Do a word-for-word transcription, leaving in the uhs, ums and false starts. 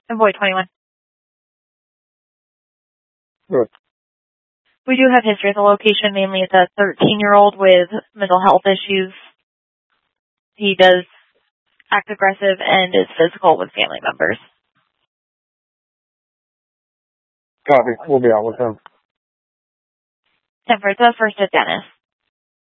Boy twenty-one. Good. We do have history at the location. Mainly it's a thirteen-year-old with mental health issues. He does act aggressive and is physical with family members. Copy. We'll be out with him. ten for the first at Dennis.